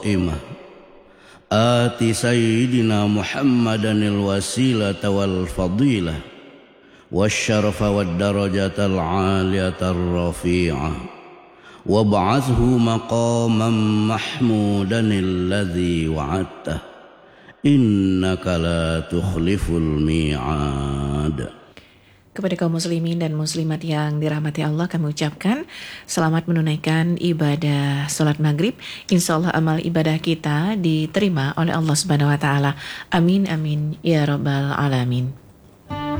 القائمة آت سيدنا محمدا الوسيلة والفضيلة والشرف والدرجة العالية الرفيعة وابعثه مقاما محمودا الذي وعدته إنك لا تخلف الميعاد. Kepada kaum muslimin dan muslimat yang dirahmati Allah, kami ucapkan selamat menunaikan ibadah sholat maghrib. Insya Allah amal ibadah kita diterima oleh Allah Subhanahu Wa Taala. Amin amin ya rabbal alamin.